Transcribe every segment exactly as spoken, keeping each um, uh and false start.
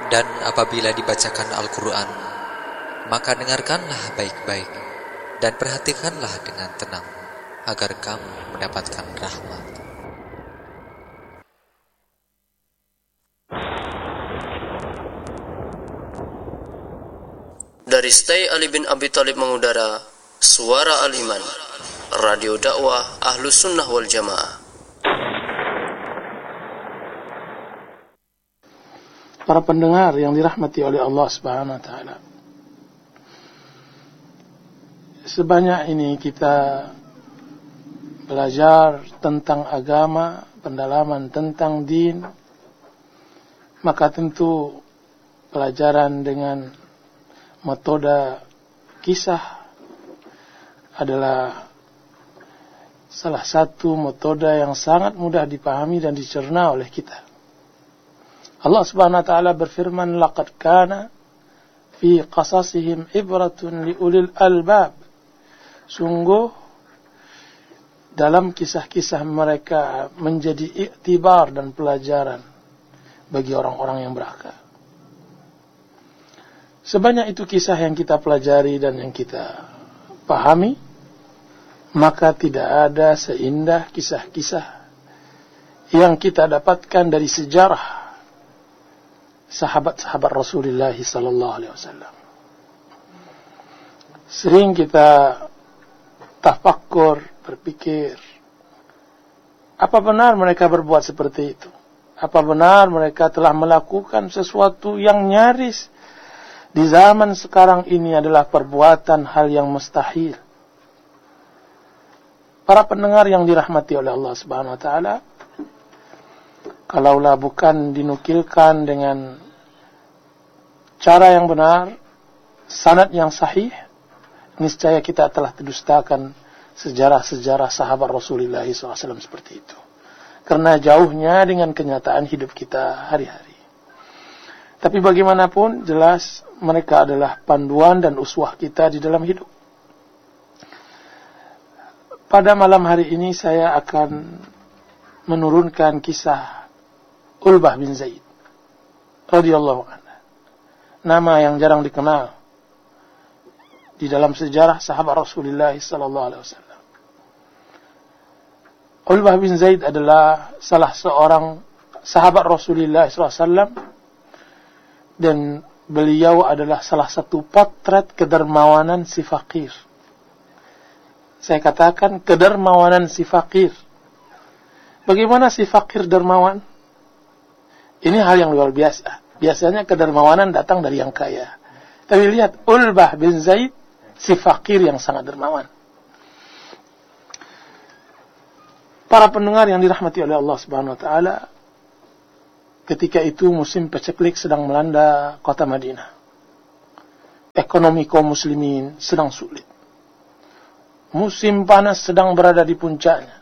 Dan apabila dibacakan Al-Quran, maka dengarkanlah baik-baik dan perhatikanlah dengan tenang, agar kamu mendapatkan rahmat. Dari Stay Ali bin Abi Thalib mengudara, Suara Al-Iman, Radio Dakwah Ahlus Sunnah wal Jamaah. Para pendengar yang dirahmati oleh Allah Subhanahu wa taala. Sebanyak ini kita belajar tentang agama, pendalaman tentang din, maka tentu pelajaran dengan metode kisah adalah salah satu metode yang sangat mudah dipahami dan dicerna oleh kita. Allah Subhanahu wa taala berfirman, laqad kana fi qasasihim ibratun li ulil albab. Sungguh dalam kisah-kisah mereka menjadi iktibar dan pelajaran bagi orang-orang yang berakal. Sebanyak itu kisah yang kita pelajari dan yang kita pahami, maka tidak ada seindah kisah-kisah yang kita dapatkan dari sejarah sahabat-sahabat Rasulullah sallallahu alaihi wasallam. Sering kita tafakkur, berpikir, apa benar mereka berbuat seperti itu? Apa benar mereka telah melakukan sesuatu yang nyaris di zaman sekarang ini adalah perbuatan hal yang mustahil? Para pendengar yang dirahmati oleh Allah Subhanahu wa taala, kalaulah bukan dinukilkan dengan cara yang benar, sanad yang sahih, niscaya kita telah terdustakan sejarah-sejarah sahabat Rasulullah shallallahu alaihi wasallam seperti itu. Karena jauhnya dengan kenyataan hidup kita hari-hari. Tapi bagaimanapun, jelas mereka adalah panduan dan uswah kita di dalam hidup. Pada malam hari ini saya akan menurunkan kisah Ulbah bin Zaid radhiyallahu anhu. Nama yang jarang dikenal di dalam sejarah sahabat Rasulullah sallallahu alaihi wasallam. Ulbah bin Zaid adalah salah seorang sahabat Rasulullah sallallahu alaihi wasallam dan beliau adalah salah satu potret kedermawanan si fakir. Saya katakan kedermawanan si fakir. Bagaimana si fakir dermawan? Ini hal yang luar biasa. Biasanya kedermawanan datang dari yang kaya. Tapi lihat, Ulbah bin Zaid, si fakir yang sangat dermawan. Para pendengar yang dirahmati oleh Allah Subhanahu wa taala, ketika itu musim paceklik sedang melanda kota Madinah. Ekonomi kaum muslimin sedang sulit. Musim panas sedang berada di puncaknya.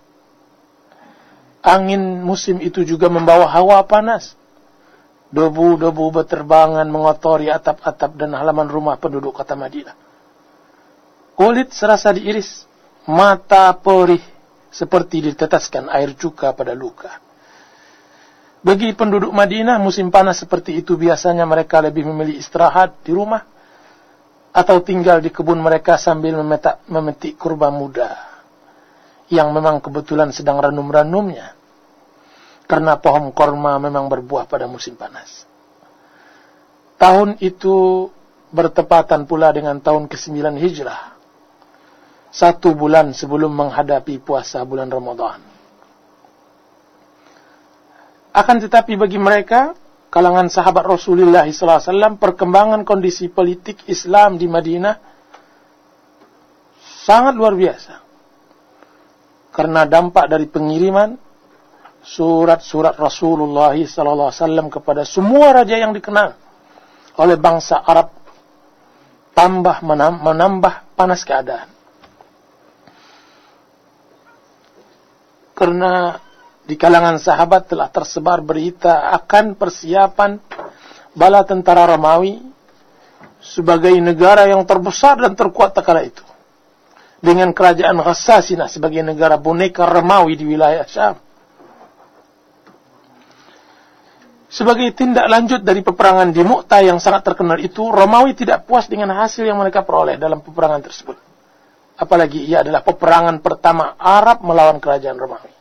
Angin musim itu juga membawa hawa panas. Debu-debu berterbangan mengotori atap-atap dan halaman rumah penduduk kota Madinah. Kulit serasa diiris, mata perih seperti diteteskan air cuka pada luka. Bagi penduduk Madinah, musim panas seperti itu biasanya mereka lebih memilih istirahat di rumah atau tinggal di kebun mereka sambil memetak, memetik kurma muda yang memang kebetulan sedang ranum-ranumnya. Karena pohon korma memang berbuah pada musim panas. Tahun itu bertepatan pula dengan tahun kesembilan Hijrah. Satu bulan sebelum menghadapi puasa bulan Ramadan. Akan tetapi bagi mereka, kalangan sahabat Rasulullah sallallahu alaihi wasallam, perkembangan kondisi politik Islam di Madinah sangat luar biasa. Karena dampak dari pengiriman surat-surat Rasulullah sallallahu alaihi wasallam kepada semua raja yang dikenal oleh bangsa Arab tambah menambah panas keadaan. Karena di kalangan sahabat telah tersebar berita akan persiapan bala tentara Romawi sebagai negara yang terbesar dan terkuat kala itu, dengan kerajaan Ghassasinah sebagai negara boneka Romawi di wilayah Syam. Sebagai tindak lanjut dari peperangan di Mu'tah yang sangat terkenal itu, Romawi tidak puas dengan hasil yang mereka peroleh dalam peperangan tersebut. Apalagi ia adalah peperangan pertama Arab melawan kerajaan Romawi.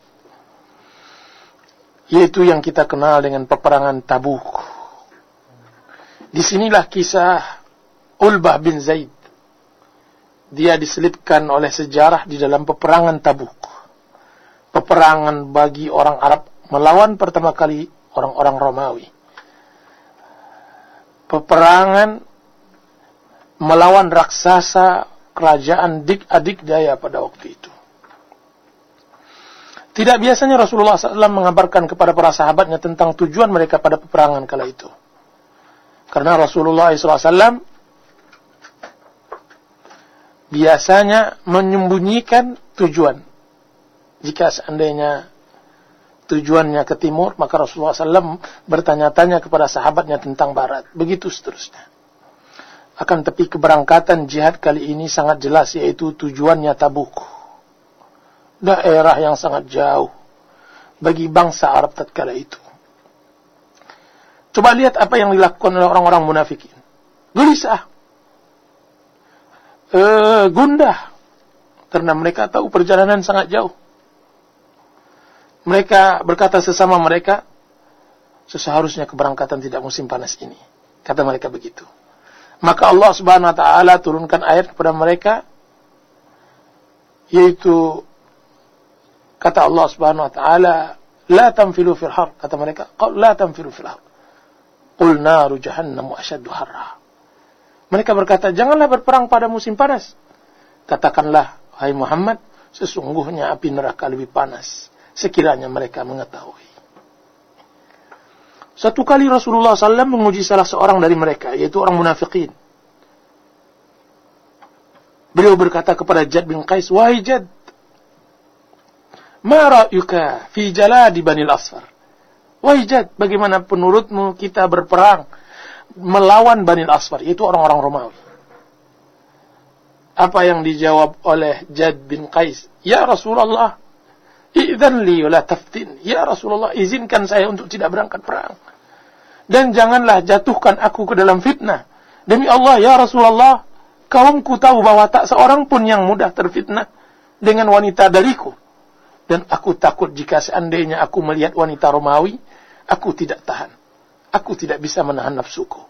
Yaitu yang kita kenal dengan peperangan Tabuk. Disinilah kisah Ulbah bin Zaid. Dia diselipkan oleh sejarah di dalam peperangan Tabuk. Peperangan bagi orang Arab melawan pertama kali orang-orang Romawi. Peperangan melawan raksasa kerajaan Dik-Adikdaya pada waktu itu. Tidak biasanya Rasulullah shallallahu alaihi wasallam mengabarkan kepada para sahabatnya tentang tujuan mereka pada peperangan kala itu. Karena Rasulullah shallallahu alaihi wasallam biasanya menyembunyikan tujuan. Jika seandainya tujuannya ke timur, maka Rasulullah shallallahu alaihi wasallam bertanya-tanya kepada sahabatnya tentang barat. Begitu seterusnya. Akan tapi keberangkatan jihad kali ini sangat jelas, yaitu tujuannya Tabuk. Daerah yang sangat jauh bagi bangsa Arab tatkala itu. Coba lihat apa yang dilakukan oleh orang-orang munafikin. Gelisah. E, gundah. Karena mereka tahu perjalanan sangat jauh. Mereka berkata sesama mereka, seharusnya keberangkatan tidak musim panas ini. Kata mereka begitu. Maka Allah Subhanahu wa taala turunkan ayat kepada mereka, yaitu kata Allah Subhanahu wa taala, la tanfilu fil har. Kata mereka, la tanfilu fil har. Qul naru jahannam asyaddu harra. Mereka berkata, janganlah berperang pada musim panas. Katakanlah, hai Muhammad, sesungguhnya api neraka lebih panas, sekiranya mereka mengetahui. Satu kali Rasulullah shallallahu alaihi wasallam menguji salah seorang dari mereka, yaitu orang munafikin. Beliau berkata kepada Jad bin Qais, wahai Jad, ma ra'yuka fi jaladi Bani al-Asfar? Wahai Jad, bagaimana penurutmu kita berperang melawan Bani al-Asfar, yaitu orang-orang Romawi? Apa yang dijawab oleh Jad bin Qais? Ya Rasulullah, idzan li wa la taftin. Ya Rasulullah, izinkan saya untuk tidak berangkat perang. Dan janganlah jatuhkan aku ke dalam fitnah. Demi Allah, ya Rasulullah, kaumku tahu bahwa tak seorang pun yang mudah terfitnah dengan wanita dariku. Dan aku takut jika seandainya aku melihat wanita Romawi, aku tidak tahan. Aku tidak bisa menahan nafsuku.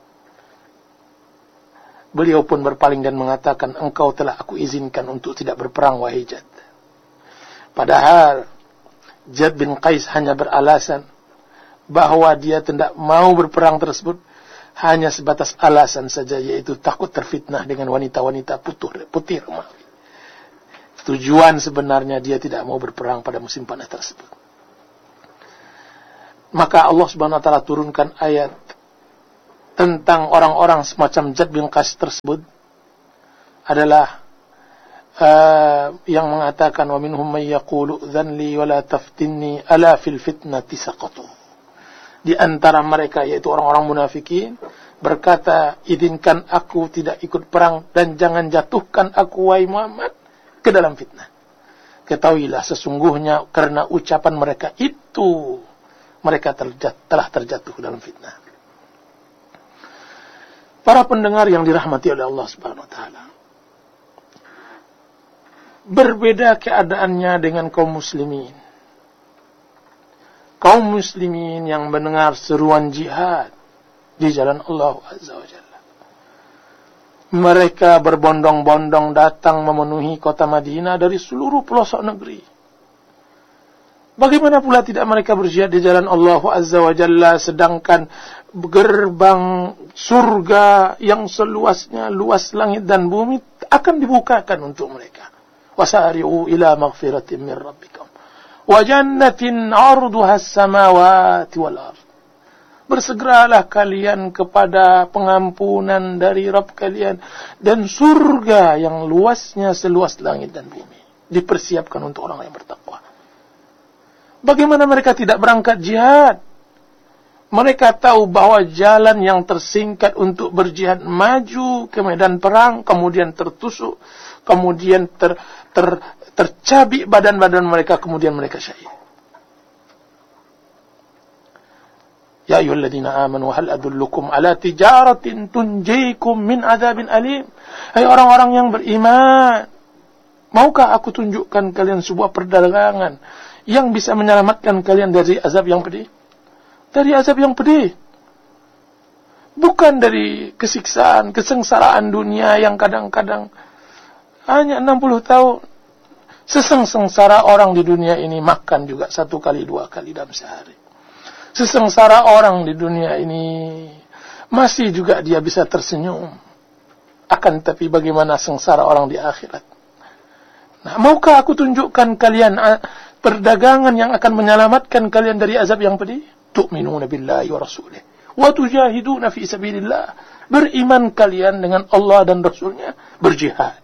Beliau pun berpaling dan mengatakan, engkau telah aku izinkan untuk tidak berperang, wahai Jad. Padahal Jad bin Qais hanya beralasan bahwa dia tidak mau berperang tersebut hanya sebatas alasan saja, yaitu takut terfitnah dengan wanita-wanita putih, putih Romawi. Tujuan sebenarnya dia tidak mau berperang pada musim panas tersebut. Maka Allah Subhanahu wa taala turunkan ayat tentang orang-orang semacam Jad bin Qais tersebut adalah Uh, yang mengatakan wa minhum may yaqulu dhanli wa la taftinni ala fil fitnati saqatu. Di antara mereka, yaitu orang-orang munafikin, berkata, izinkan aku tidak ikut perang dan jangan jatuhkan aku, wahai Muhammad, ke dalam fitnah. Ketahuilah sesungguhnya karena ucapan mereka itu mereka terjat, telah terjatuh dalam fitnah. Para pendengar yang dirahmati oleh Allah Subhanahu wa taala, berbeda keadaannya dengan kaum muslimin. Kaum muslimin yang mendengar seruan jihad di jalan Allah Azza wa Jalla, mereka berbondong-bondong datang memenuhi kota Madinah dari seluruh pelosok negeri. Bagaimana pula tidak mereka berjihad di jalan Allah Azza wa Jalla, sedangkan gerbang surga yang seluasnya luas langit dan bumi akan dibukakan untuk mereka. Wasari'u ila maghfiratin min rabbikum wa jannatin 'arduha as-samawati wal ard. Bersegeralah kalian kepada pengampunan dari Rabb kalian dan surga yang luasnya seluas langit dan bumi. Dipersiapkan untuk orang yang bertakwa. Bagaimana mereka tidak berangkat jihad? Mereka tahu bahwa jalan yang tersingkat untuk berjihad maju ke medan perang, kemudian tertusuk, kemudian ter, ter, tercabik badan-badan mereka, kemudian mereka syahid. Ya ayyuhalladzina amanu hal adullukum ala tijaratin tunjikum min adzabin alim. Hai orang-orang yang beriman, maukah aku tunjukkan kalian sebuah perdagangan yang bisa menyelamatkan kalian dari azab yang pedih? Dari azab yang pedih. Bukan dari kesiksaan, kesengsaraan dunia yang kadang-kadang hanya enam puluh tahun. Seseng-sengsara orang di dunia ini makan juga satu kali, dua kali dalam sehari. Sesengsara orang di dunia ini masih juga dia bisa tersenyum. Akan tapi bagaimana sengsara orang di akhirat. Nah, maukah aku tunjukkan kalian perdagangan yang akan menyelamatkan kalian dari azab yang pedih? Tu'minuna billahi wa rasulih wa tujahiduna fi sabilillah. Beriman kalian dengan Allah dan Rasulnya, berjihad.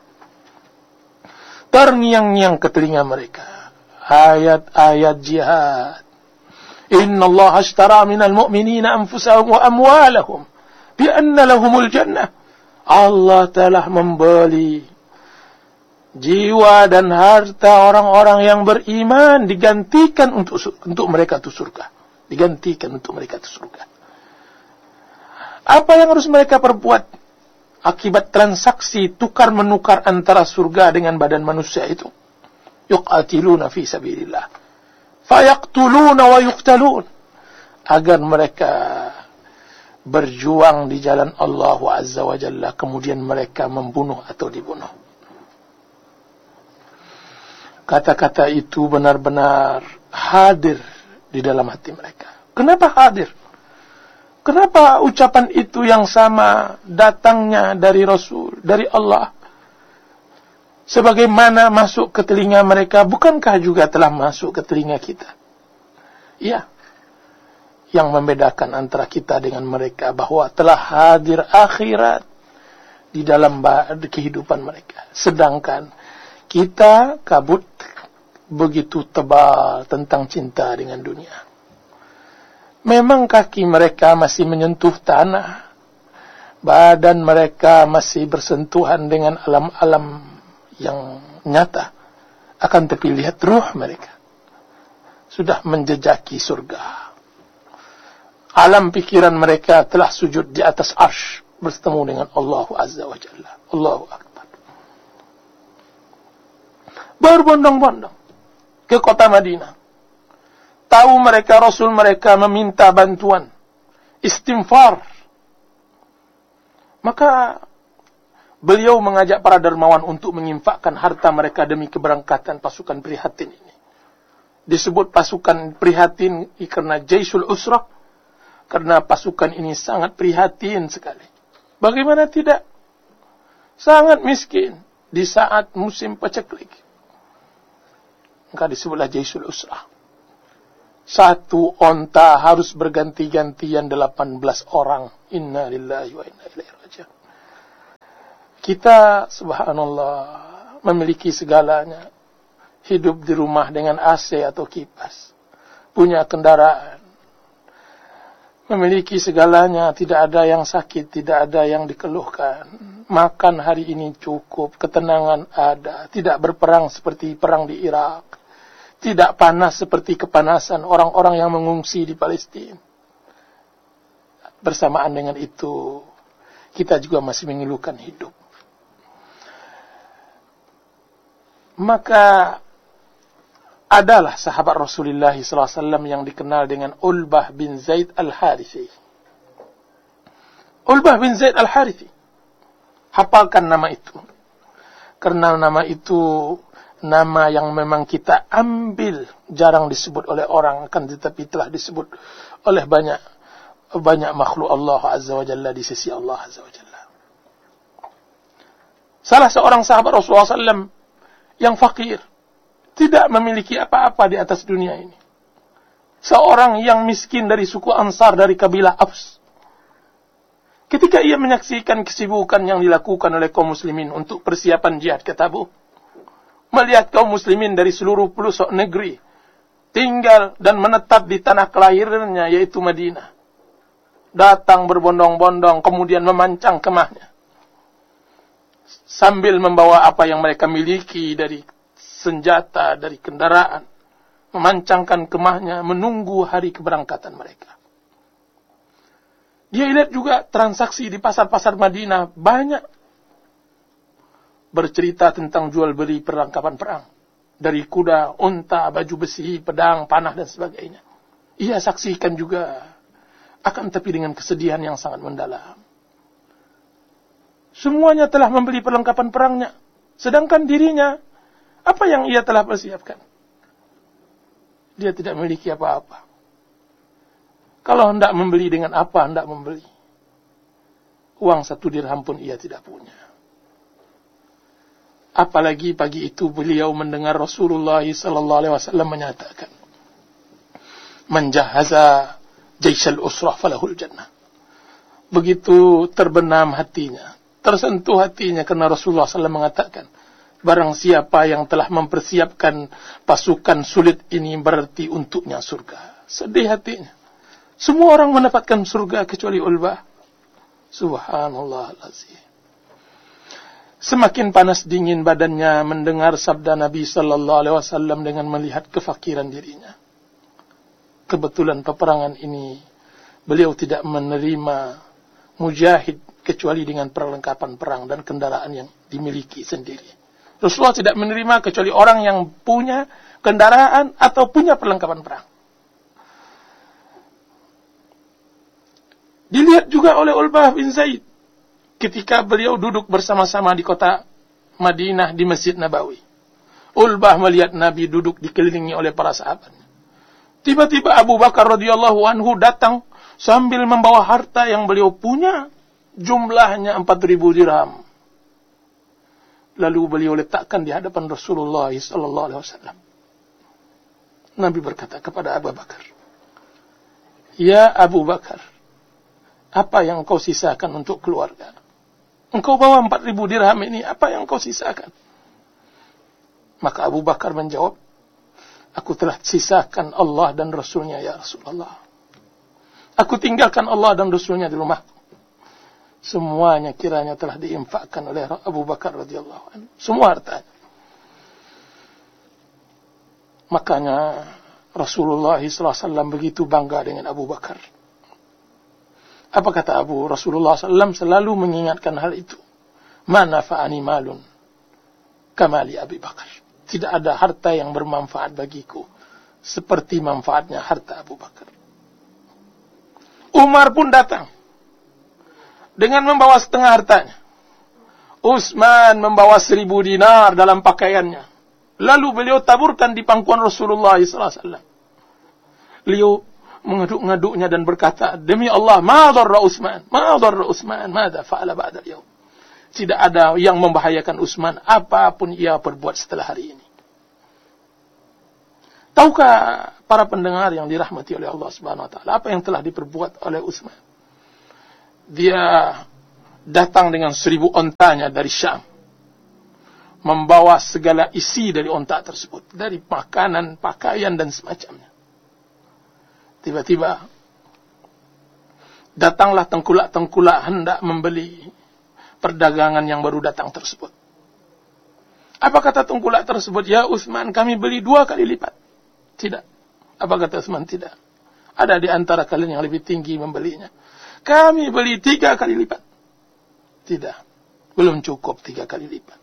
Terngiang-ngiang ke telinga mereka ayat-ayat jihad. Inna Allah ashtara minal mu'minina anfusahum wa amwalahum bi anna lahumul jannah. Allah telah membeli jiwa dan harta orang-orang yang beriman, digantikan untuk untuk mereka itu surga. Digantikan untuk mereka itu surga. Apa yang harus mereka perbuat akibat transaksi tukar menukar antara surga dengan badan manusia itu? Yuqatiluna fi sabilillah fayaqtuluna wa yuqtalun, agar mereka berjuang di jalan Allah Azza wa Jalla, kemudian mereka membunuh atau dibunuh. Kata-kata itu benar-benar hadir di dalam hati mereka. Kenapa hadir? Kenapa ucapan itu yang sama datangnya dari Rasul, dari Allah, sebagaimana masuk ke telinga mereka, bukankah juga telah masuk ke telinga kita? Iya. Yang membedakan antara kita dengan mereka bahwa telah hadir akhirat di dalam kehidupan mereka. Sedangkan kita kabut begitu tebal tentang cinta dengan dunia. Memang kaki mereka masih menyentuh tanah, badan mereka masih bersentuhan dengan alam-alam yang nyata. Akan tapi lihat ruh mereka sudah menjejaki surga. Alam pikiran mereka telah sujud di atas arsy bertemu dengan Allah Azza wa Jalla. Allahu Akbar. Berbondong-bondong ke kota Madinah. Tahu mereka Rasul mereka meminta bantuan, istighfar. Maka beliau mengajak para dermawan untuk menginfakkan harta mereka demi keberangkatan pasukan prihatin ini. Disebut pasukan prihatin karena Jaisul Usrah, karena pasukan ini sangat prihatin sekali. Bagaimana tidak? Sangat miskin di saat musim paceklik. Maka disebutlah Jaisul Usrah. Satu onta harus berganti-gantian delapan belas orang. Inna lillahi wa inna ilaihi raji'un. Kita subhanallah memiliki segalanya. Hidup di rumah dengan A C atau kipas. Punya kendaraan. Memiliki segalanya, tidak ada yang sakit, tidak ada yang dikeluhkan. Makan hari ini cukup, ketenangan ada. Tidak berperang seperti perang di Irak. Tidak panas seperti kepanasan orang-orang yang mengungsi di Palestina. Bersamaan dengan itu, kita juga masih mengeluhkan hidup. Maka adalah sahabat Rasulullah sallallahu alaihi wasallam yang dikenal dengan Ulbah bin Zaid al-Harithi. Ulbah bin Zaid al-Harithi. Hafalkan nama itu. Karena nama itu nama yang memang kita ambil, jarang disebut oleh orang, akan tetapi telah disebut oleh banyak banyak makhluk Allah Azza wa Jalla di sisi Allah Azza wa Jalla. Salah seorang sahabat Rasulullah sallallahu alaihi wasallam yang fakir, tidak memiliki apa-apa di atas dunia ini. Seorang yang miskin dari suku Ansar, dari kabilah Aus. Ketika ia menyaksikan kesibukan yang dilakukan oleh kaum muslimin untuk persiapan jihad ke Tabuk, melihat kaum muslimin dari seluruh pelosok negeri tinggal dan menetap di tanah kelahirannya, yaitu Madinah, datang berbondong-bondong, kemudian memancang kemahnya sambil membawa apa yang mereka miliki dari senjata, dari kendaraan, memancangkan kemahnya, menunggu hari keberangkatan mereka. Dia lihat juga transaksi di pasar-pasar Madinah banyak bercerita tentang jual beli perlengkapan perang. Dari kuda, unta, baju besi, pedang, panah dan sebagainya. Ia saksikan juga, akan tapi dengan kesedihan yang sangat mendalam. Semuanya telah membeli perlengkapan perangnya, sedangkan dirinya, apa yang ia telah persiapkan? Dia tidak memiliki apa-apa. Kalau hendak membeli dengan apa hendak membeli? Uang satu dirham pun ia tidak punya. Apalagi pagi itu beliau mendengar Rasulullah sallallahu alaihi wasallam menyatakan, "Man jahaza jaisyal usrah falahul jannah." Begitu terbenam hatinya, tersentuh hatinya karena Rasulullah sallallahu alaihi wasallam mengatakan, barang siapa yang telah mempersiapkan pasukan sulit ini berarti untuknya surga. Sedih hatinya. Semua orang mendapatkan surga kecuali Ulbah. Subhanallah al-azim. Semakin panas dingin badannya mendengar sabda Nabi sallallahu alaihi wasallam dengan melihat kefakiran dirinya. Kebetulan peperangan ini beliau tidak menerima mujahid kecuali dengan perlengkapan perang dan kendaraan yang dimiliki sendiri. Rasulullah tidak menerima kecuali orang yang punya kendaraan atau punya perlengkapan perang. Dilihat juga oleh Ulbah bin Zaid ketika beliau duduk bersama-sama di kota Madinah di Masjid Nabawi. Ulbah melihat Nabi duduk dikelilingi oleh para sahabatnya. Tiba-tiba Abu Bakar radhiyallahu anhu datang sambil membawa harta yang beliau punya, jumlahnya empat ribu dirham. Lalu beliau letakkan di hadapan Rasulullah sallallahu alaihi wasallam. Nabi berkata kepada Abu Bakar, "Ya Abu Bakar, apa yang kau sisakan untuk keluarga? Engkau bawa empat ribu dirham ini, apa yang kau sisakan?" Maka Abu Bakar menjawab, "Aku telah sisakan Allah dan Rasulnya ya Rasulullah. Aku tinggalkan Allah dan Rasulnya di rumah. Semuanya kiranya telah diinfakkan oleh Abu Bakar radhiyallahu anhu. Semua hartanya." Makanya Rasulullah sallallahu alaihi wasallam begitu bangga dengan Abu Bakar. Apa kata Abu Rasulullah sallallahu alaihi wasallam selalu mengingatkan hal itu. "Ma nafa'ani malun kama li Abi Bakar." Tidak ada harta yang bermanfaat bagiku seperti manfaatnya harta Abu Bakar. Umar pun datang dengan membawa setengah hartanya. Utsman membawa seribu dinar dalam pakaiannya. Lalu beliau taburkan di pangkuan Rasulullah sallallahu alaihi wasallam. Beliau mengaduk-ngaduknya dan berkata, "Demi Allah, ma dharra Utsman, ma dharra Utsman, madza fa'ala ba'da al-yawm." Tidak ada yang membahayakan Utsman apapun ia perbuat setelah hari ini. Tahukah para pendengar yang dirahmati oleh Allah Subhanahu wa taala apa yang telah diperbuat oleh Utsman? Dia datang dengan seribu ontanya dari Syam, membawa segala isi dari onta tersebut, dari makanan, pakaian dan semacamnya. Tiba-tiba datanglah tengkulak-tengkulak hendak membeli perdagangan yang baru datang tersebut. Apa kata tengkulak tersebut? "Ya Utsman, kami beli dua kali lipat." Tidak. Apa kata Utsman? Tidak. Ada di antara kalian yang lebih tinggi membelinya. "Kami beli tiga kali lipat." Tidak. Belum cukup tiga kali lipat.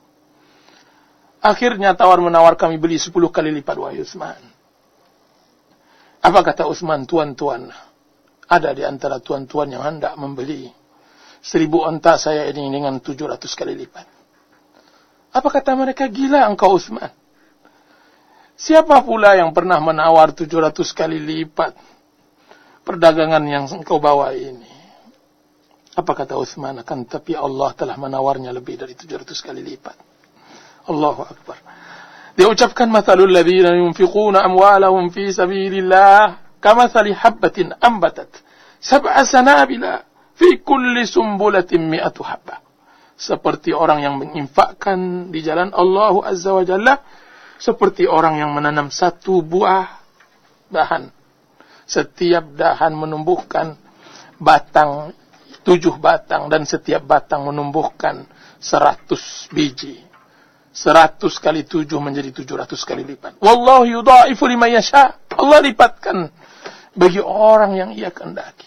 Akhirnya tawar-menawar, "Kami beli sepuluh kali lipat, wahai Utsman." Apa kata Utsman? "Tuan-tuan, ada di antara tuan-tuan yang hendak membeli seribu onta saya ini dengan tujuh ratus kali lipat." Apa kata mereka? "Gila engkau Utsman. Siapa pula yang pernah menawar tujuh ratus kali lipat perdagangan yang engkau bawa ini?" Apa kata Utsman? "Akan tapi Allah telah menawarnya lebih dari tujuh ratus kali lipat." Allahu Akbar. Dia ucapkan, "Mathalul ladzina yunfiquna amwalahum fi sabilillah kamathali habbatin ambatat sab'a sanabila fi kulli sumbulatin mi'atu habbah." Seperti orang yang menginfakkan di jalan Allah Azza wa Jalla, seperti orang yang menanam satu buah dahan. Setiap dahan menumbuhkan batang, tujuh batang, dan setiap batang menumbuhkan seratus biji. Seratus kali tujuh menjadi tujuh ratus kali lipat. Wallahu yudha'ifu liman yasha. Allah lipatkan bagi orang yang ia kehendaki.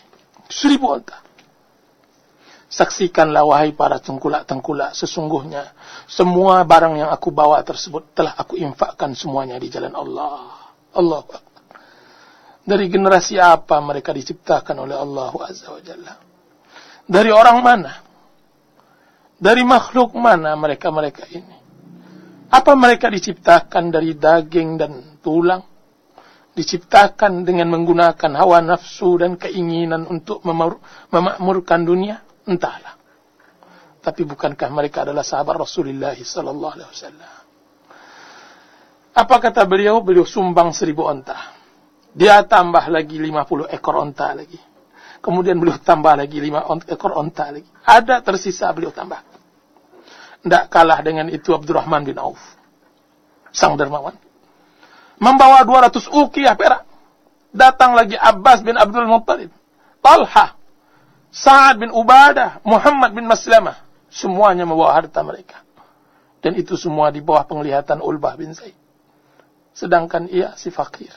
Seribu onta. Saksikanlah wahai para tengkulak-tengkulak, sesungguhnya semua barang yang aku bawa tersebut telah aku infakkan semuanya di jalan Allah. Allahu Akbar. Dari generasi apa mereka diciptakan oleh Allah Azza wa Jalla? Dari orang mana? Dari makhluk mana mereka-mereka ini? Apa mereka diciptakan dari daging dan tulang? Diciptakan dengan menggunakan hawa nafsu dan keinginan untuk memakmurkan dunia? Entahlah. Tapi bukankah mereka adalah sahabat Rasulullah sallallahu alaihi wasallam? Apa kata beliau? Beliau sumbang seribu onta. Dia tambah lagi lima puluh ekor onta lagi. Kemudian beliau tambah lagi lima ekor onta lagi. Ada tersisa beliau tambah. Tidak kalah dengan itu Abdurrahman bin Auf, sang dermawan, membawa dua ratus uqiyah perak. Datang lagi Abbas bin Abdul Muttalib, Talha, Sa'ad bin Ubadah, Muhammad bin Maslamah, semuanya membawa harta mereka. Dan itu semua di bawah penglihatan Ulbah bin Zaid. Sedangkan ia si fakir.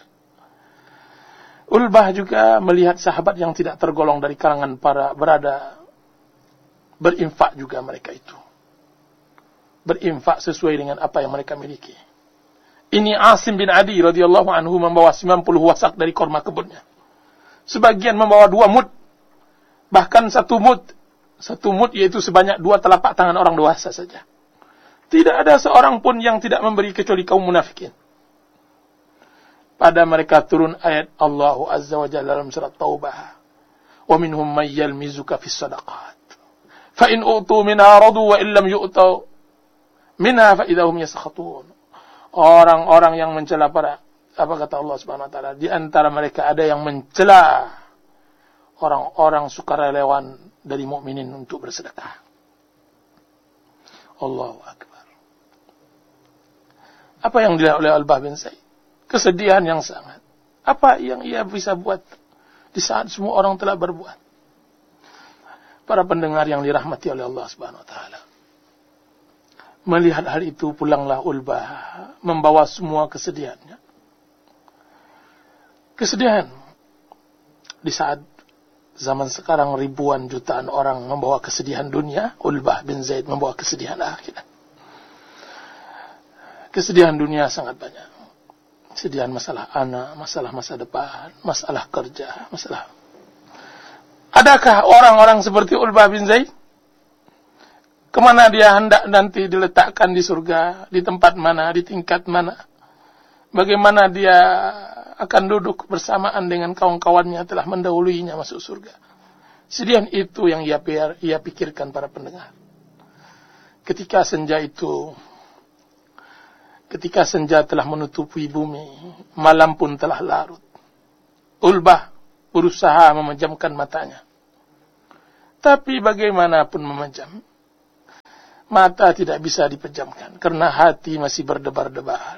Ulbah juga melihat sahabat yang tidak tergolong dari kalangan para berada, berinfak juga mereka itu. Berinfak sesuai dengan apa yang mereka miliki. Ini Asim bin Adi radhiyallahu anhu membawa sembilan puluh wasak dari korma kebunnya. Sebagian membawa dua mud. Bahkan satu mud, satu mud yaitu sebanyak dua telapak tangan orang dewasa saja. Tidak ada seorang pun yang tidak memberi kecuali kaum munafikin. Pada mereka turun ayat Allah Azza wa Jalla dalam surat Taubah. Wa minhum may yalmizuka fis sadaqat. Fa in utu minha radu wa illam yu'tu minha fa idahum yaskhatun. Orang-orang yang mencela para, apa kata Allah Subhanahu wa taala, di antara mereka ada yang mencela orang-orang sukarelawan dari mukminin untuk bersedekah. Allahu Akbar. Apa yang dilihat oleh Al-Bah bin Zaid? Kesedihan yang sangat. Apa yang ia bisa buat di saat semua orang telah berbuat? Para pendengar yang dirahmati oleh Allah Subhanahu wa taala. Melihat hal itu, pulanglah Ulbah membawa semua kesedihannya. Kesedihan di saat zaman sekarang ribuan jutaan orang membawa kesedihan dunia, Ulbah bin Zaid membawa kesedihan akhirat. Kesedihan dunia sangat banyak. Kesedihan masalah anak, masalah masa depan, masalah kerja, masalah. Adakah orang-orang seperti Ulbah bin Zaid? Kemana dia hendak nanti diletakkan di surga? Di tempat mana? Di tingkat mana? Bagaimana dia akan duduk bersamaan dengan kawan-kawannya telah mendahuluinya masuk surga? Kesedihan itu yang ia, ia pikirkan para pendengar. Ketika senja itu, ketika senja telah menutupi bumi, malam pun telah larut. Ulbah berusaha memejamkan matanya. Tapi bagaimanapun memejam, mata tidak bisa dipejamkan karena hati masih berdebar-debar.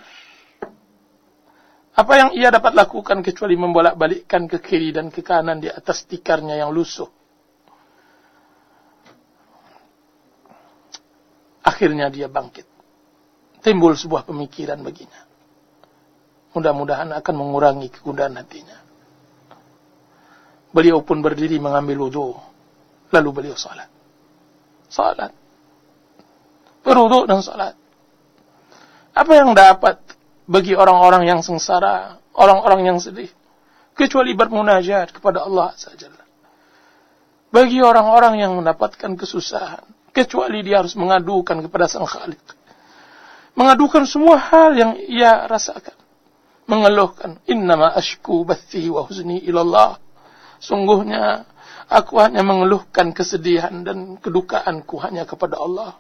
Apa yang ia dapat lakukan kecuali membolak-balikkan ke kiri dan ke kanan di atas tikarnya yang lusuh. Akhirnya dia bangkit. Timbul sebuah pemikiran baginya. Mudah-mudahan akan mengurangi kegundahan hatinya. Beliau pun berdiri mengambil wudu. Lalu beliau salat. Salat. Berwudu dan salat. Apa yang dapat bagi orang-orang yang sengsara, orang-orang yang sedih, kecuali bermunajat kepada Allah Azza wa Jalla. Bagi orang-orang yang mendapatkan kesusahan, kecuali dia harus mengadukan kepada Sang Khaliq. Mengadukan semua hal yang ia rasakan. Mengeluhkan, innama ashku bathi wa huzni ilallah. Sungguhnya aku hanya mengeluhkan kesedihan dan kedukaanku hanya kepada Allah.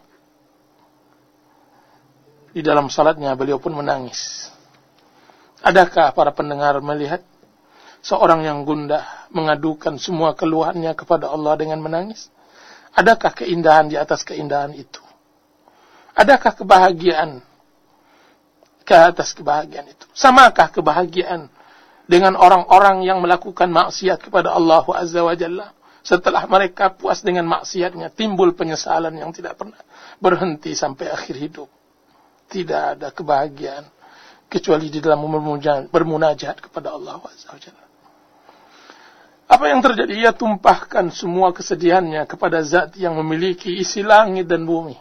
Di dalam salatnya beliau pun menangis. Adakah para pendengar melihat seorang yang gundah mengadukan semua keluhannya kepada Allah dengan menangis? Adakah keindahan di atas keindahan itu? Adakah kebahagiaan ke atas kebahagiaan itu? Samakah kebahagiaan dengan orang-orang yang melakukan maksiat kepada Allah Azza wa Jalla? Setelah mereka puas dengan maksiatnya, timbul penyesalan yang tidak pernah berhenti sampai akhir hidup. Tidak ada kebahagiaan kecuali di dalam bermunajat kepada Allah Azza wa Jalla. Apa yang terjadi? Ia tumpahkan semua kesedihannya kepada zat yang memiliki isi langit dan bumi.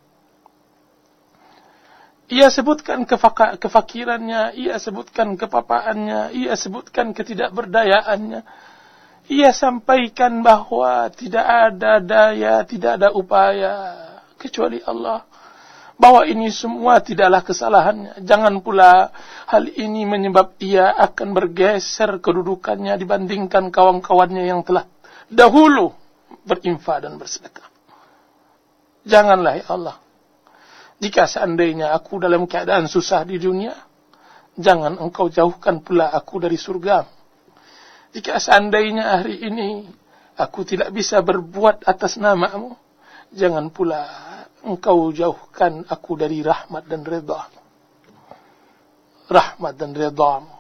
Ia sebutkan kefaka, kefakirannya, ia sebutkan kepapaannya, ia sebutkan ketidakberdayaannya. Ia sampaikan bahwa tidak ada daya, tidak ada upaya kecuali Allah. Bahwa ini semua tidaklah kesalahannya. Jangan pula hal ini menyebab ia akan bergeser kedudukannya dibandingkan kawan-kawannya yang telah dahulu berinfak dan bersedekah. Janganlah ya Allah. Jika seandainya aku dalam keadaan susah di dunia, jangan engkau jauhkan pula aku dari surga. Jika seandainya hari ini aku tidak bisa berbuat atas nama-Mu, jangan pula engkau jauhkan aku dari rahmat dan redha. Rahmat dan redha-Mu.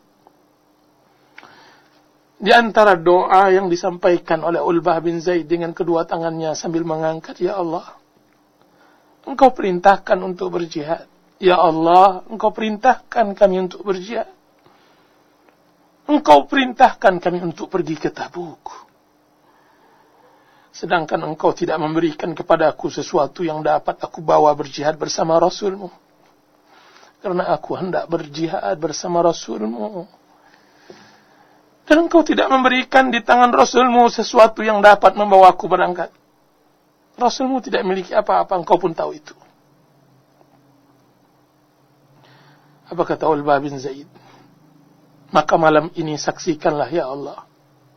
Di antara doa yang disampaikan oleh Ulbah bin Zaid dengan kedua tangannya sambil mengangkat, ya Allah, Engkau perintahkan untuk berjihad. Ya Allah, Engkau perintahkan kami untuk berjihad. Engkau perintahkan kami untuk pergi ke Tabuk. Sedangkan engkau tidak memberikan kepada aku sesuatu yang dapat aku bawa berjihad bersama Rasul-Mu. Karena aku hendak berjihad bersama Rasul-Mu. Dan engkau tidak memberikan di tangan Rasul-Mu sesuatu yang dapat membawa aku berangkat. Rasul-Mu tidak memiliki apa-apa, engkau pun tahu itu. Apa kata Ulbah bin Zaid? Maka malam ini saksikanlah ya Allah.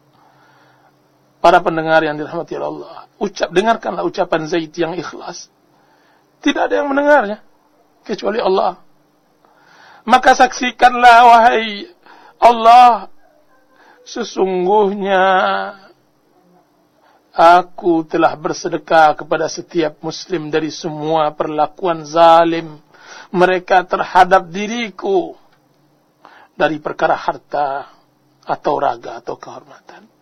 Para pendengar yang dirahmati Allah, ucap dengarkanlah ucapan Zaid yang ikhlas. Tidak ada yang mendengarnya kecuali Allah. Maka saksikanlah wahai Allah, sesungguhnya aku telah bersedekah kepada setiap muslim dari semua perlakuan zalim mereka terhadap diriku, dari perkara harta atau raga atau kehormatan.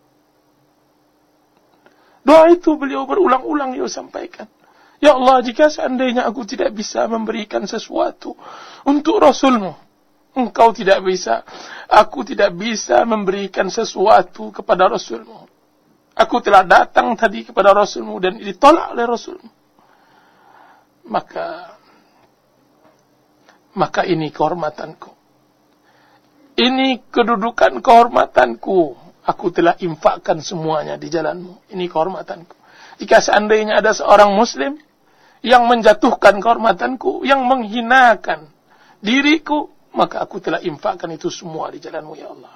Doa itu beliau berulang-ulang beliau sampaikan. Ya Allah, jika seandainya aku tidak bisa memberikan sesuatu untuk Rasul-Mu, Engkau tidak bisa, aku tidak bisa memberikan sesuatu kepada Rasul-Mu. Aku telah datang tadi kepada Rasul-Mu dan ditolak oleh Rasul-Mu. Maka, maka ini kehormatanku. Ini kedudukan kehormatanku. Aku telah infakkan semuanya di jalan-Mu. Ini kehormatanku. Jika seandainya ada seorang muslim yang menjatuhkan kehormatanku, yang menghinakan diriku, maka aku telah infakkan itu semua di jalan-Mu, ya Allah.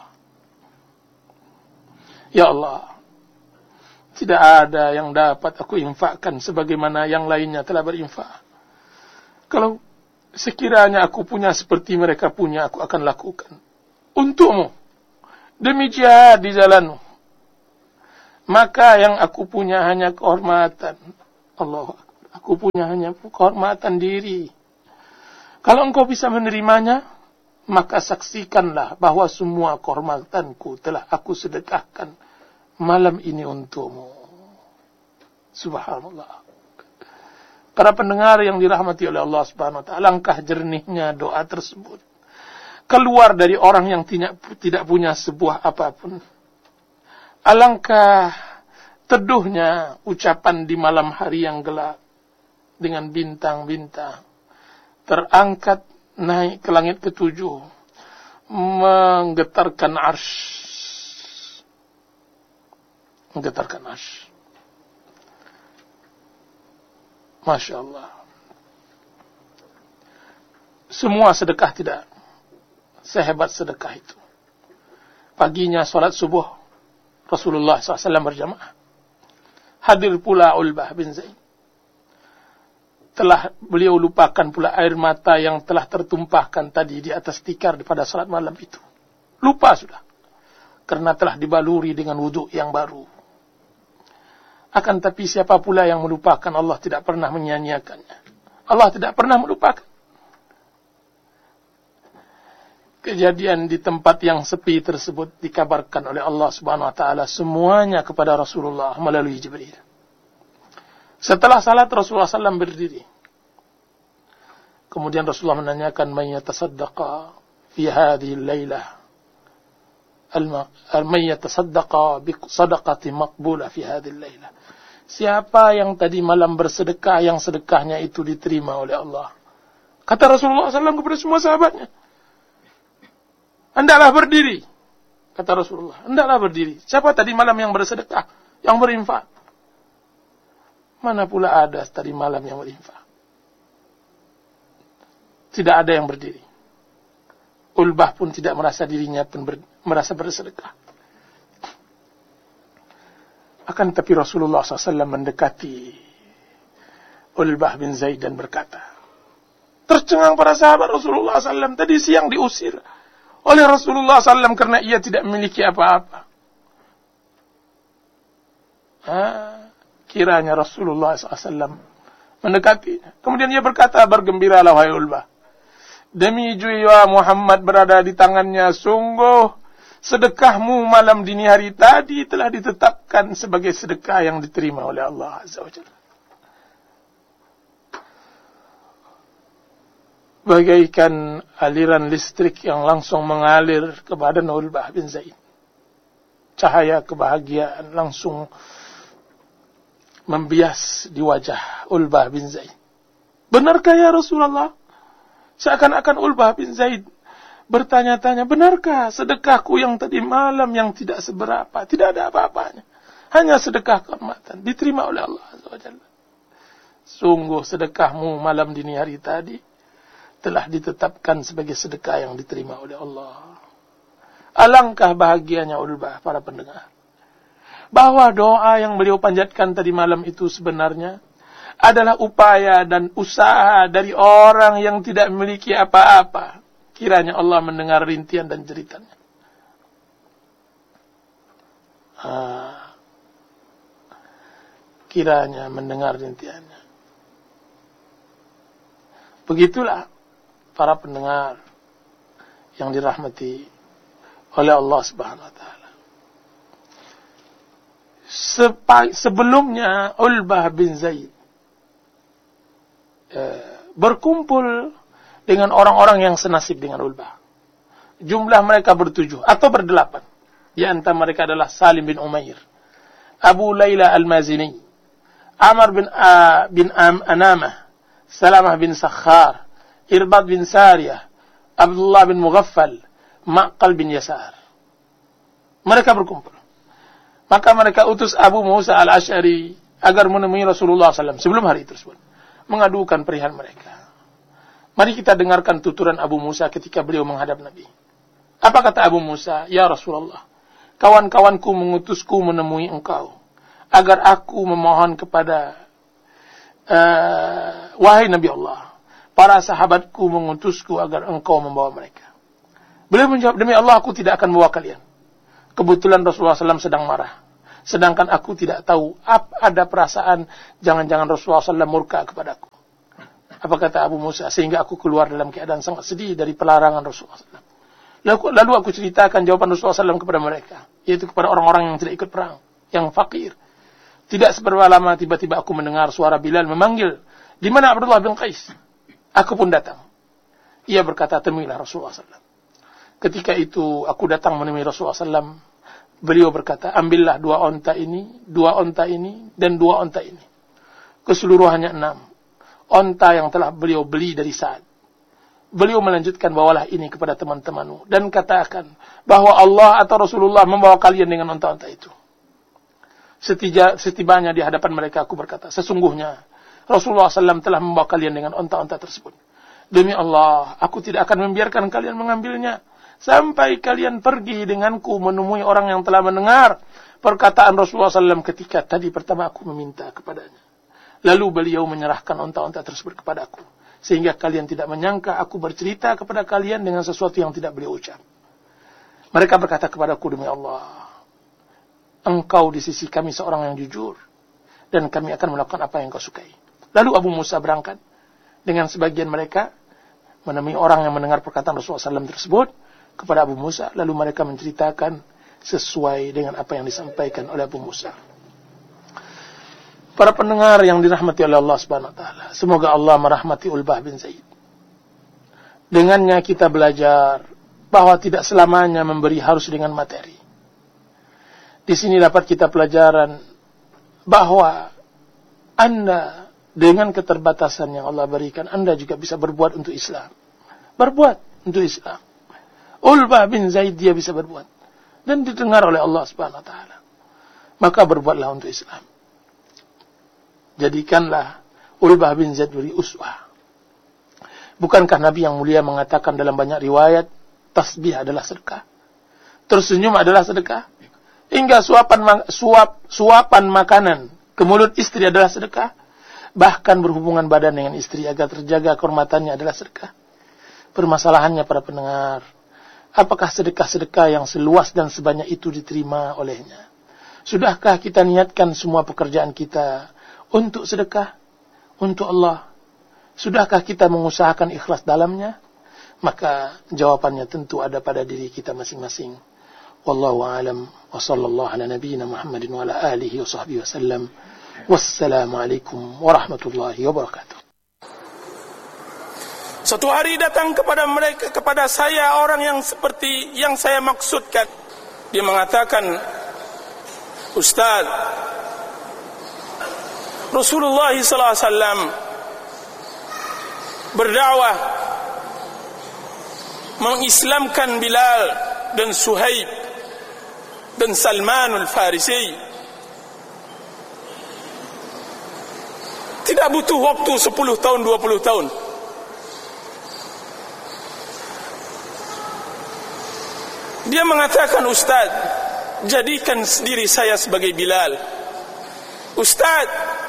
Ya Allah, tidak ada yang dapat aku infakkan sebagaimana yang lainnya telah berinfak. Kalau sekiranya aku punya seperti mereka punya, aku akan lakukan untuk-Mu. Demi jihad di jalan-Mu. Maka yang aku punya hanya kehormatan. Allah, aku punya hanya kehormatan diri. Kalau engkau bisa menerimanya, maka saksikanlah bahwa semua kehormatanku telah aku sedekahkan malam ini untuk-Mu. Subhanallah. Para pendengar yang dirahmati oleh Allah Subhanahu wa taala, alangkah jernihnya doa tersebut. Keluar dari orang yang tidak, tidak punya sebuah apapun. Alangkah teduhnya ucapan di malam hari yang gelap. Dengan bintang-bintang. Terangkat naik ke langit ketujuh. Menggetarkan arsy. Menggetarkan arsy. Masya Allah. Semua sedekah tidak sehebat sedekah itu. Paginya salat subuh, Rasulullah shallallahu alaihi wasallam berjamaah. Hadir pula Ulbah bin Zaid. Telah beliau lupakan pula air mata yang telah tertumpahkan tadi di atas tikar pada salat malam itu. Lupa sudah. Karena telah dibaluri dengan wudhu yang baru. Akan tapi siapa pula yang melupakan, Allah tidak pernah menyia-nyiakannya. Allah tidak pernah melupakan. Kejadian di tempat yang sepi tersebut dikabarkan oleh Allah Subhanahu wa taala semuanya kepada Rasulullah melalui Jibril. Setelah salat Rasulullah sallallahu alaihi wasallam berdiri. Kemudian Rasulullah menanyakan, "Man yatasaddaqa fi hadhihi al-lailah?" al-man yatasaddaqa bi sadaqati maqbulah fi hadhihi al-lailah. Siapa yang tadi malam bersedekah, yang sedekahnya itu diterima oleh Allah. Kata Rasulullah sallallahu alaihi wasallam kepada semua sahabatnya, hendaklah berdiri. Kata Rasulullah, hendaklah berdiri. Siapa tadi malam yang bersedekah, yang berinfak? Mana pula ada tadi malam yang berinfak? Tidak ada yang berdiri. Ulbah pun tidak merasa dirinya pun ber, merasa bersedekah. Akan tapi Rasulullah sallallahu alaihi wasallam mendekati Ulbah bin Zaid dan berkata, tercengang para sahabat Rasulullah sallallahu alaihi wasallam, tadi siang diusir oleh Rasulullah sallallahu alaihi wasallam karena ia tidak memiliki apa-apa. Ah, kiranya Rasulullah sallallahu alaihi wasallam mendekatinya. Kemudian ia berkata, bergembiralah wahai Ulbah, demi jiwa Muhammad berada di tangannya, sungguh sedekahmu malam dini hari tadi telah ditetapkan sebagai sedekah yang diterima oleh Allah Azza wa Jalla. Bagaikan aliran listrik yang langsung mengalir ke badan Ulbah bin Zaid. Cahaya kebahagiaan langsung membias di wajah Ulbah bin Zaid. Benarkah ya Rasulullah? Seakan-akan Ulbah bin Zaid bertanya-tanya, benarkah sedekahku yang tadi malam yang tidak seberapa, tidak ada apa-apanya, hanya sedekah kehormatan, diterima oleh Allah Azza wa Jalla. Sungguh sedekahmu malam dini hari tadi telah ditetapkan sebagai sedekah yang diterima oleh Allah. Alangkah bahagianya Ulbah, para pendengar, bahwa doa yang beliau panjatkan tadi malam itu sebenarnya adalah upaya dan usaha dari orang yang tidak memiliki apa-apa. Kiranya Allah mendengar rintian dan jeritannya. Ah, kiranya mendengar rintiannya. Begitulah para pendengar yang dirahmati oleh Allah Subhanahu wa taala. Sepa- sebelumnya Ulbah bin Zaid eh, berkumpul dengan orang-orang yang senasib dengan Ulbah. Jumlah mereka bertujuh atau berdelapan. Di antara mereka adalah Salim bin Umair, Abu Layla al-Mazini, Amr bin, uh, bin Am- Anamah, Salamah bin Sakhar, Irbad bin Sariyah, Abdullah bin Mughaffal, Ma'qal bin Yasar. Mereka berkumpul. Maka mereka utus Abu Musa al-Ash'ari agar menemui Rasulullah sallallahu alaihi wasallam sebelum hari tersebut, mengadukan perihal mereka. Mari kita dengarkan tuturan Abu Musa ketika beliau menghadap Nabi. Apa kata Abu Musa? Ya Rasulullah, kawan-kawanku mengutusku menemui engkau agar aku memohon kepada uh, wahai Nabi Allah, para sahabatku mengutusku agar engkau membawa mereka. Beliau menjawab, demi Allah aku tidak akan membawa kalian. Kebetulan Rasulullah sallallahu alaihi wasallam sedang marah. Sedangkan aku tidak tahu apa ada perasaan jangan-jangan Rasulullah sallallahu alaihi wasallam murka kepadaku. Apa kata Abu Musa? Sehingga aku keluar dalam keadaan sangat sedih dari pelarangan Rasulullah sallallahu alaihi wasallam. Lalu, lalu aku ceritakan jawaban Rasulullah sallallahu alaihi wasallam kepada mereka, yaitu kepada orang-orang yang tidak ikut perang, yang fakir. Tidak seberapa lama tiba-tiba aku mendengar suara Bilal memanggil, di mana Abdullah bin Qais? Aku pun datang. Ia berkata, temuilah Rasulullah sallallahu alaihi wasallam. Ketika itu aku datang menemui Rasulullah sallallahu alaihi wasallam. Beliau berkata, ambillah dua onta ini, dua onta ini, dan dua onta ini. Keseluruhannya enam. Onta yang telah beliau beli dari Sa'ad. Beliau melanjutkan, bawalah ini kepada teman-temanmu. Dan katakan bahwa Allah atau Rasulullah membawa kalian dengan onta-onta itu. Setija, setibanya di hadapan mereka aku berkata, sesungguhnya Rasulullah sallallahu alaihi wasallam telah membawa kalian dengan onta-onta tersebut. Demi Allah, aku tidak akan membiarkan kalian mengambilnya sampai kalian pergi denganku menemui orang yang telah mendengar perkataan Rasulullah sallallahu alaihi wasallam ketika tadi pertama aku meminta kepadanya. Lalu beliau menyerahkan onta-onta tersebut kepadaku, sehingga kalian tidak menyangka aku bercerita kepada kalian dengan sesuatu yang tidak beliau ucap. Mereka berkata kepadaku, demi Allah, engkau di sisi kami seorang yang jujur, dan kami akan melakukan apa yang kau sukai. Lalu Abu Musa berangkat dengan sebagian mereka menemui orang yang mendengar perkataan Rasulullah sallallahu alaihi wasallam tersebut kepada Abu Musa, lalu mereka menceritakan sesuai dengan apa yang disampaikan oleh Abu Musa. Para pendengar yang dirahmati oleh Allah Subhanahu wa taala, semoga Allah merahmati Ulbah bin Zaid. Dengannya kita belajar bahwa tidak selamanya memberi harus dengan materi. Di sini dapat kita pelajaran bahwa Anda dengan keterbatasan yang Allah berikan, Anda juga bisa berbuat untuk Islam. Berbuat untuk Islam. Ulbah bin Zaid dia bisa berbuat. Dan didengar oleh Allah subhanahu wa taala. Maka berbuatlah untuk Islam. Jadikanlah Ulbah bin Zaid beri uswah. Bukankah Nabi yang mulia mengatakan dalam banyak riwayat, tasbih adalah sedekah, tersenyum adalah sedekah, hingga suapan suap suapan makanan ke mulut istri adalah sedekah, bahkan berhubungan badan dengan istri agar terjaga kehormatannya adalah sedekah. Permasalahannya para pendengar, apakah sedekah-sedekah yang seluas dan sebanyak itu diterima olehnya? Sudahkah kita niatkan semua pekerjaan kita untuk sedekah, untuk Allah? Sudahkah kita mengusahakan ikhlas dalamnya? Maka jawabannya tentu ada pada diri kita masing-masing. Wallahu a'lam wa sallallahu ala nabiyyina Muhammadin wa ala alihi wa sahbihi wasallam. Wassalamu alaikum warahmatullahi wabarakatuh. Suatu hari datang kepada mereka, kepada saya orang yang seperti yang saya maksudkan. Dia mengatakan, Ustaz, Rasulullah sallallahu alaihi wasallam berdakwah mengislamkan Bilal dan Suhaib dan Salman al-Farisi. Tidak butuh waktu sepuluh tahun, dua puluh tahun. Dia mengatakan, Ustaz, jadikan diri saya sebagai Bilal. Ustaz,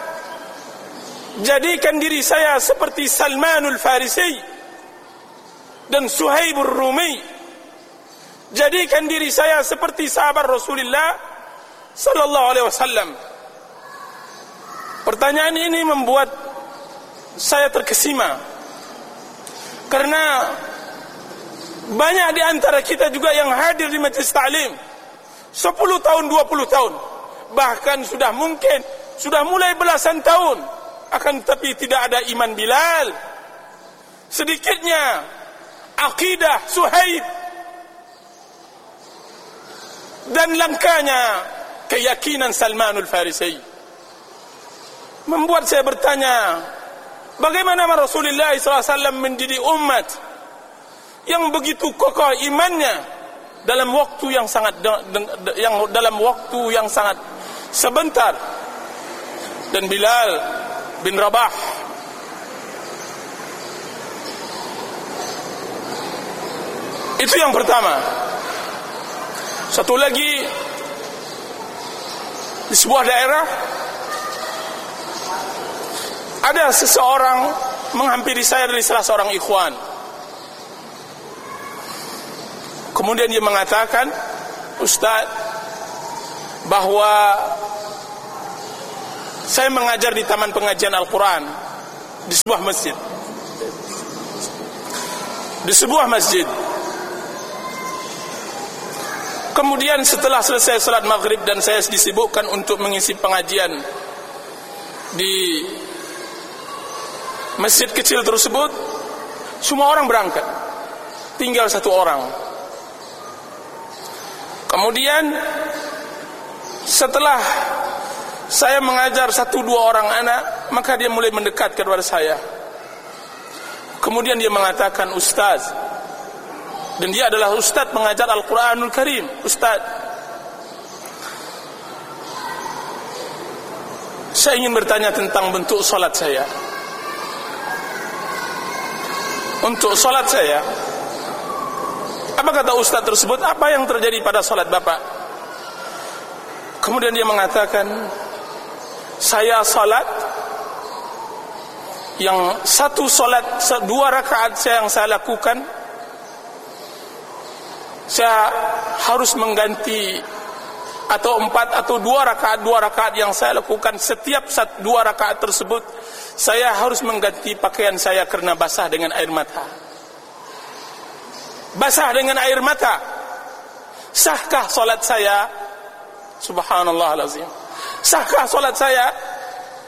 jadikan diri saya seperti Salmanul Farisi dan Suhaibur Rumi. Jadikan diri saya seperti sahabat Rasulullah sallallahu alaihi wasallam. Pertanyaan ini membuat saya terkesima, karena banyak di antara kita juga yang hadir di majlis ta'lim sepuluh tahun, dua puluh tahun, bahkan sudah mungkin sudah mulai belasan tahun, akan tetapi tidak ada iman Bilal, sedikitnya akidah Suhaib, dan langkanya keyakinan Salmanul Farisi. Membuat saya bertanya, bagaimana Rasulullah sallallahu alaihi wasallam mendidik umat yang begitu kokoh imannya dalam waktu yang sangat yang dalam waktu yang sangat sebentar. Dan Bilal bin Rabah itu yang pertama. Satu lagi, di sebuah daerah ada seseorang menghampiri saya dari salah seorang ikhwan. Kemudian dia mengatakan, Ustaz, bahwa saya mengajar di taman pengajian Al-Quran di sebuah masjid. Di sebuah masjid. Kemudian setelah selesai salat maghrib dan saya disibukkan untuk mengisi pengajian di masjid kecil tersebut, semua orang berangkat, tinggal satu orang. Kemudian setelah saya mengajar satu dua orang anak, maka dia mulai mendekat kepada saya. Kemudian dia mengatakan, Ustaz, dan dia adalah Ustaz mengajar Al-Quranul Karim. Ustaz, saya ingin bertanya tentang bentuk salat saya. Untuk salat saya, apa kata Ustaz tersebut? Apa yang terjadi pada salat Bapak? Kemudian dia mengatakan, saya salat yang satu salat dua rakaat saya yang saya lakukan, saya harus mengganti atau empat atau dua rakaat dua rakaat yang saya lakukan, setiap satu dua rakaat tersebut saya harus mengganti pakaian saya karena basah dengan air mata. Basah dengan air mata. Sahkah salat saya? Subhanallah alazim. Sahkah salat saya?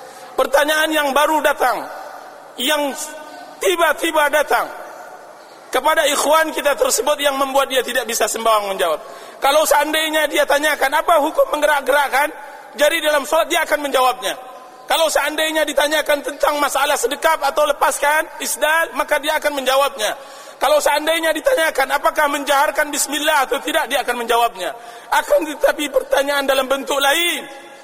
Pertanyaan yang baru datang, yang tiba-tiba datang. kepada ikhwan kita tersebut yang membuat dia tidak bisa sembahyang menjawab. Kalau seandainya dia tanyakan apa hukum menggerak-gerakkan jari dalam solat, dia akan menjawabnya. Kalau seandainya ditanyakan tentang masalah sedekap atau lepaskan isdal, maka dia akan menjawabnya. Kalau seandainya ditanyakan apakah menjaharkan bismillah atau tidak, dia akan menjawabnya. Akan tetapi pertanyaan dalam bentuk lain.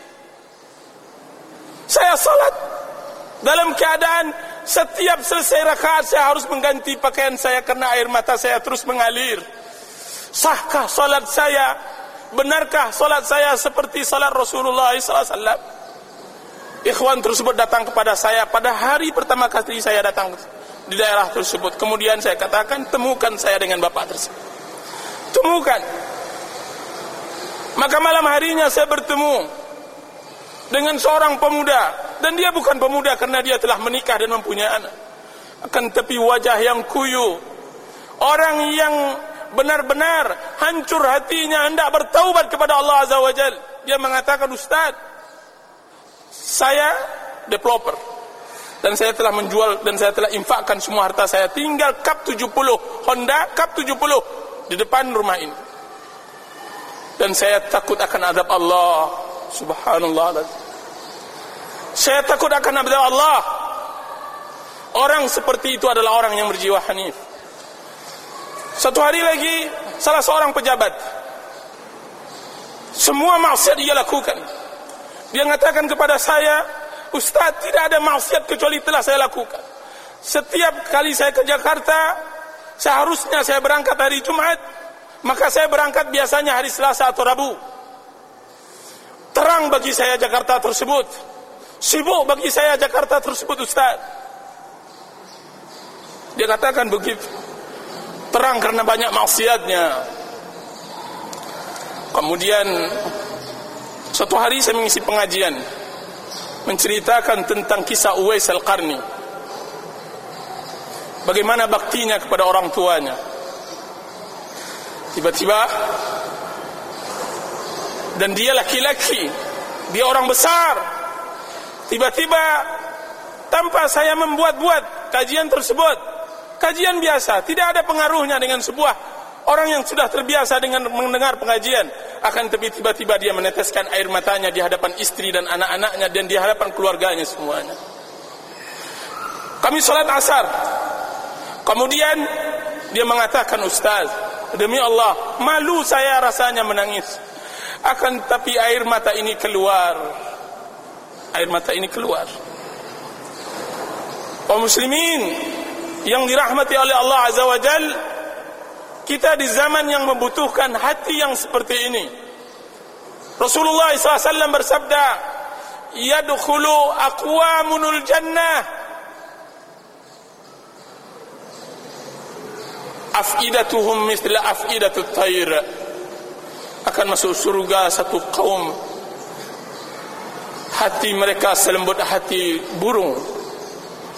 Saya salat dalam keadaan setiap selesai rakaat saya harus mengganti pakaian saya karena air mata saya terus mengalir. Sahkah salat saya? Benarkah salat saya seperti salat Rasulullah sallallahu alaihi wasallam? Ikhwan tersebut datang kepada saya pada hari pertama kali saya datang di daerah tersebut. Kemudian saya katakan, temukan saya dengan bapak tersebut. Temukan. Maka malam harinya saya bertemu dengan seorang pemuda, dan dia bukan pemuda karena dia telah menikah dan mempunyai anak. Akan tetapi wajah yang kuyu, orang yang benar-benar hancur hatinya hendak bertaubat kepada Allah Azza wa Jal. Dia mengatakan, Ustaz, saya developer dan saya telah menjual dan saya telah infakkan semua harta saya, tinggal Cup tujuh puluh, Honda Cup tujuh puluh di depan rumah ini, dan saya takut akan azab Allah. Subhanallah, saya takut akan azab Allah. Orang seperti itu adalah orang yang berjiwa hanif. Satu hari lagi salah seorang pejabat, semua maksiat dia lakukan. Dia mengatakan kepada saya, Ustaz, tidak ada maksiat kecuali telah saya lakukan. Setiap kali saya ke Jakarta, seharusnya saya berangkat hari Jumat, maka saya berangkat biasanya hari Selasa atau Rabu. Terang bagi saya Jakarta tersebut, sibuk bagi saya Jakarta tersebut, Ustaz. Dia katakan begitu. Terang karena banyak maksiatnya. Kemudian suatu hari saya mengisi pengajian, menceritakan tentang kisah Uwais Al-Qarni, bagaimana baktinya kepada orang tuanya. Tiba-tiba, dan dia laki-laki, dia orang besar, tiba-tiba tanpa saya membuat-buat kajian tersebut, kajian biasa, tidak ada pengaruhnya dengan sebuah orang yang sudah terbiasa dengan mendengar pengajian, akan tapi tiba-tiba dia meneteskan air matanya di hadapan istri dan anak-anaknya dan di hadapan keluarganya semuanya. Kami sholat asar, kemudian dia mengatakan, Ustaz, demi Allah, malu saya rasanya menangis, akan tapi air mata ini keluar, air mata ini keluar. Kaum muslimin yang dirahmati oleh Allah Azza wa Jal, kita di zaman yang membutuhkan hati yang seperti ini. Rasulullah sallallahu alaihi wasallam bersabda, yadkhulu aqwamunul jannah afidatuhum mithla afidatut tayr. Akan masuk surga satu kaum, hati mereka selembut hati burung.